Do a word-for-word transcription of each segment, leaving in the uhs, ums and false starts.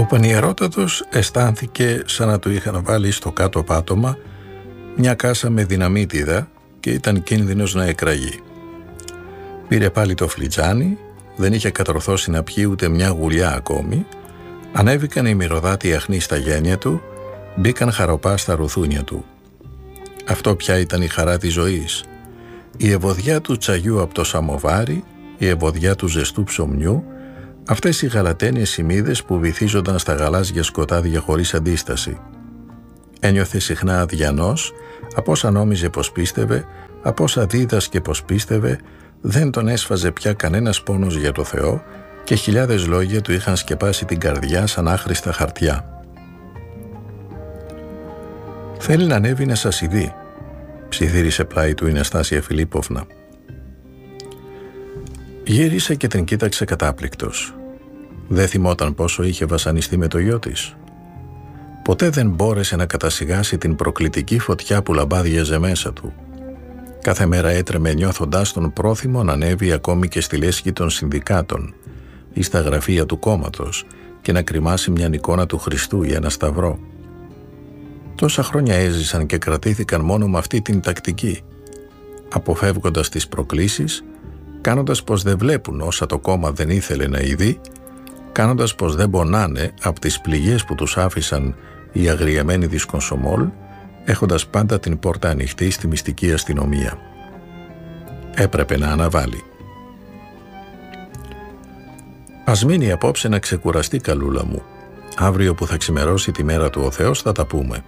Ο Πανιερότατος αισθάνθηκε σαν να του είχαν βάλει στο κάτω πάτωμα μια κάσα με δυναμίτιδα και ήταν κίνδυνος να εκραγεί. Πήρε πάλι το φλιτζάνι, δεν είχε κατορθώσει να πιει ούτε μια γουλιά ακόμη, ανέβηκαν οι μυρωδάτοι αχνοί στα γένια του, μπήκαν χαροπά στα ρουθούνια του. Αυτό πια ήταν η χαρά της ζωής. Η ευωδιά του τσαγιού από το σαμοβάρι, η ευωδιά του ζεστού ψωμιού, αυτές οι γαλατένιες ημίδες που βυθίζονταν στα γαλάζια σκοτάδια χωρίς αντίσταση. Ένιωθε συχνά αδιανός, από όσα νόμιζε πως πίστευε, από όσα δίδασκε πως πίστευε, δεν τον έσφαζε πια κανένας πόνος για το Θεό και χιλιάδες λόγια του είχαν σκεπάσει την καρδιά σαν άχρηστα χαρτιά. «Θέλει να ανέβει να σας ειδεί», ψιθύρισε πλάι του η Ναστάσια Φιλίπποβνα. Γύρισε και την κοίταξε κατάπληκτος. Δεν θυμόταν πόσο είχε βασανιστεί με το γιο της. Ποτέ δεν μπόρεσε να κατασιγάσει την προκλητική φωτιά που λαμπάδιαζε μέσα του. Κάθε μέρα έτρεμε νιώθοντας τον πρόθυμο να ανέβει ακόμη και στη λέσχη των συνδικάτων ή στα γραφεία του κόμματος και να κρυμάσει μια εικόνα του Χριστού για ένα σταυρό. Τόσα χρόνια έζησαν και κρατήθηκαν μόνο με αυτή την τακτική, αποφεύγοντας τις προκλήσεις, κάνοντας πως δεν βλέπουν όσα το κόμμα δεν ήθελε να ειδεί, κάνοντας πως δεν πονάνε από τις πληγές που τους άφησαν οι αγριεμένοι της Κονσομόλ, έχοντας πάντα την πόρτα ανοιχτή στη μυστική αστυνομία. Έπρεπε να αναβάλει. «Ας μείνει απόψε να ξεκουραστεί, καλούλα μου. Αύριο που θα ξημερώσει τη μέρα του ο Θεός θα τα πούμε».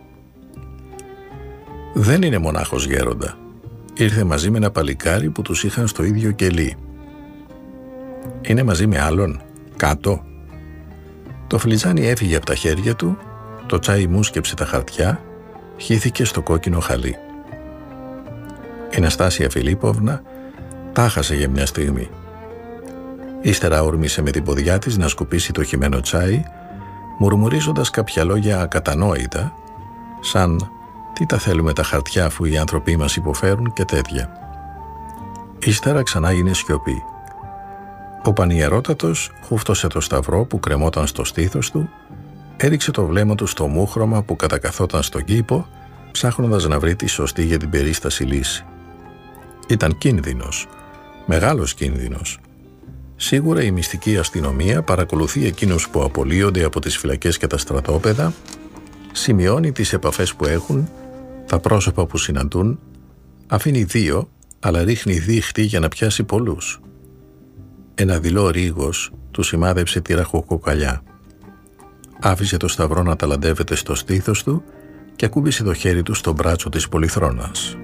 Δεν είναι μονάχος γέροντα. Ήρθε μαζί με ένα παλικάρι που τους είχαν στο ίδιο κελί. «Είναι μαζί με άλλον, κάτω». Το φλιτζάνι έφυγε από τα χέρια του, το τσάι μούσκεψε τα χαρτιά, χύθηκε στο κόκκινο χαλί. Η Ναστάσια Φιλίπποβνα τάχασε για μια στιγμή. Ύστερα όρμησε με την ποδιά της να σκουπίσει το χυμένο τσάι, μουρμουρίζοντας κάποια λόγια ακατανόητα, σαν «τι τα θέλουμε τα χαρτιά αφού οι άνθρωποι μας υποφέρουν» και τέτοια. Ύστερα ξανά έγινε σιωπή. Ο Πανιερότατος χούφτωσε το σταυρό που κρεμόταν στο στήθος του, έριξε το βλέμμα του στο μούχρωμα που κατακαθόταν στον κήπο, ψάχνοντας να βρει τη σωστή για την περίσταση λύση. Ήταν κίνδυνος, μεγάλος κίνδυνος. Σίγουρα η μυστική αστυνομία παρακολουθεί εκείνους που απολύονται από τις φυλακές και τα στρατόπεδα, σημειώνει τις επαφές που έχουν, τα πρόσωπα που συναντούν, αφήνει δύο, αλλά ρίχνει δίχτυ για να πιάσει πολλούς. Ένα δειλό ρίγος του σημάδεψε τη ραχοκοκαλιά. Άφησε το σταυρό να ταλαντεύεται στο στήθος του και ακούμπησε το χέρι του στο μπράτσο της πολυθρόνας.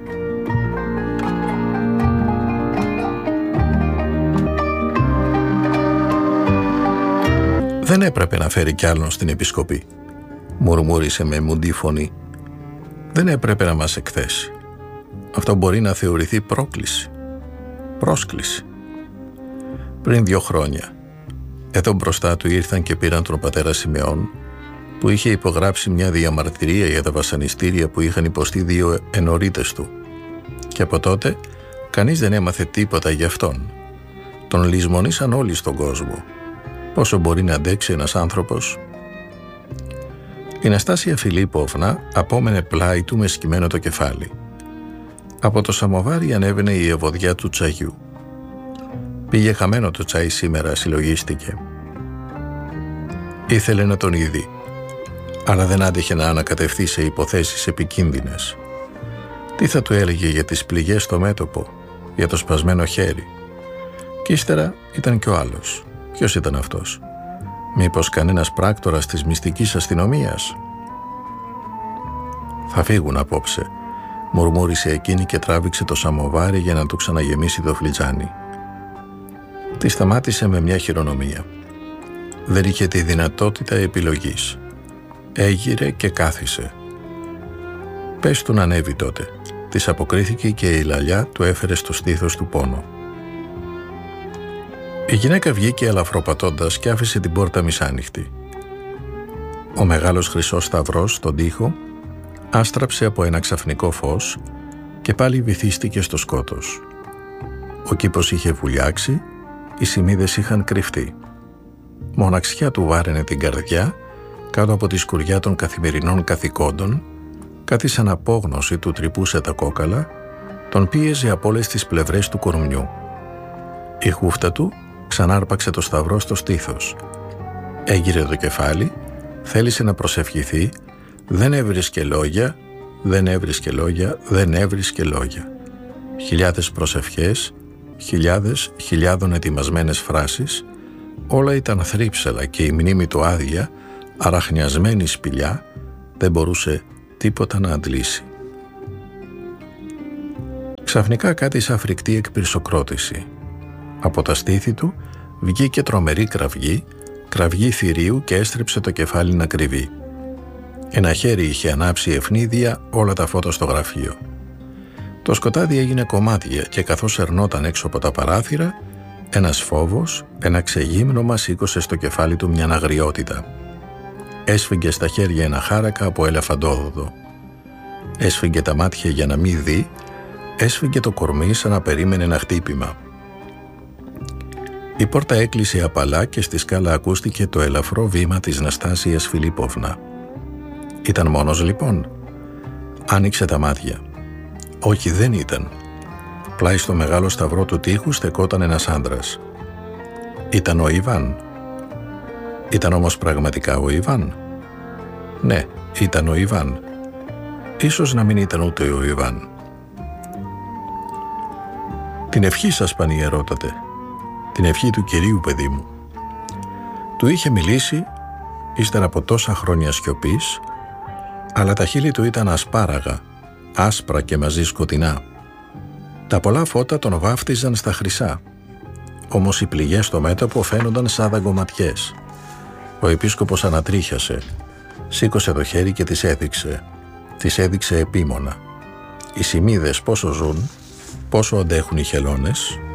«Δεν έπρεπε να φέρει κι άλλον στην επισκοπή», μουρμούρισε με μουντή φωνή. «Δεν έπρεπε να μας εκθέσει. Αυτό μπορεί να θεωρηθεί πρόκληση, πρόσκληση. Πριν δύο χρόνια, εδώ μπροστά του ήρθαν και πήραν τον πατέρα Σιμεών, που είχε υπογράψει μια διαμαρτυρία για τα βασανιστήρια που είχαν υποστεί δύο ενορίτες του. Και από τότε, κανείς δεν έμαθε τίποτα γι' αυτόν. Τον λησμονήσαν όλοι στον κόσμο. Πόσο μπορεί να αντέξει ένας άνθρωπος?» Η Ναστάσια Φιλίπποβνα απόμενε πλάι του με σκυμμένο το κεφάλι. Από το σαμοβάρι ανέβαινε η ευωδιά του τσαγιού. «Πήγε χαμένο το τσάι σήμερα», συλλογίστηκε. Ήθελε να τον είδει, αλλά δεν άντεχε να ανακατευθεί σε υποθέσεις επικίνδυνες. Τι θα του έλεγε για τις πληγές στο μέτωπο, για το σπασμένο χέρι? Κι ύστερα ήταν κι ο άλλος. Ποιος ήταν αυτός? Μήπως κανένας πράκτορας της μυστικής αστυνομίας? «Θα φύγουν απόψε», μουρμούρισε εκείνη και τράβηξε το σαμοβάρι για να του ξαναγεμίσει το φλιτζάνι. Τη σταμάτησε με μια χειρονομία. Δεν είχε τη δυνατότητα επιλογής. Έγειρε και κάθισε. «Πες του να ανέβει τότε», της αποκρίθηκε και η λαλιά του έφερε στο στήθος του πόνο. Η γυναίκα βγήκε ελαφροπατώντας και άφησε την πόρτα μισάνοιχτη. Ο μεγάλος χρυσός σταυρός στον τοίχο άστραψε από ένα ξαφνικό φως και πάλι βυθίστηκε στο σκότος. Ο κήπος είχε βουλιάξει, οι σημείδες είχαν κρυφτεί. Μοναξιά του βάραινε την καρδιά κάτω από τη σκουριά των καθημερινών καθηκόντων, κάτι σαν απόγνωση του τρυπούσε τα κόκαλα, τον πίεζε από όλες τις πλευρές του κορμιού. Η χούφτα του ξανάρπαξε το σταυρό στο στήθος. Έγειρε το κεφάλι, θέλησε να προσευχηθεί, δεν έβρισκε λόγια, δεν έβρισκε λόγια, δεν έβρισκε λόγια. Χιλιάδες προσευχές, χιλιάδες χιλιάδων ετοιμασμένες φράσεις, όλα ήταν θρύψελα και η μνήμη του άδεια, αραχνιασμένη σπηλιά, δεν μπορούσε τίποτα να αντλήσει. Ξαφνικά κάτι σαν φρικτή εκπυρσοκρότηση. Από τα στήθη του βγήκε τρομερή κραυγή, κραυγή θηρίου και έστρεψε το κεφάλι να κρυβεί. Ένα χέρι είχε ανάψει ευνίδια όλα τα φώτα στο γραφείο. Το σκοτάδι έγινε κομμάτια και καθώς ερνόταν έξω από τα παράθυρα, ένας φόβος, ένα ξεγύμνομα σήκωσε στο κεφάλι του μια αγριότητα. Έσφιγγε στα χέρια ένα χάρακα από ελεφαντόδοδο. Έσφιγγε τα μάτια για να μην δει, έσφιγγε το κορμί σαν να περίμενε ένα χτύπημα. Η πόρτα έκλεισε απαλά και στη σκάλα ακούστηκε το ελαφρό βήμα της Ναστάσιας Φιλίπποβνα. Ήταν μόνος λοιπόν? Άνοιξε τα μάτια. Όχι, δεν ήταν. Πλάι στο μεγάλο σταυρό του τοίχου στεκόταν ένας άντρας. Ήταν ο Ιβάν. Ήταν όμως πραγματικά ο Ιβάν? Ναι, ήταν ο Ιβάν. Ίσως να μην ήταν ούτε ο Ιβάν. Την ευχή σας, πανιερότατε. Την ευχή του Κυρίου, παιδί μου. Του είχε μιλήσει ύστερα από τόσα χρόνια σιωπής, αλλά τα χείλη του ήταν ασπάραγα, άσπρα και μαζί σκοτεινά. Τα πολλά φώτα τον βάφτιζαν στα χρυσά, όμως οι πληγές στο μέτωπο φαίνονταν σαν δαγκωματιές. Ο επίσκοπος ανατρίχιασε, σήκωσε το χέρι και τις έδειξε. Τις έδειξε επίμονα. Οι σημείδες πόσο ζουν, πόσο αντέχουν οι χελώνες,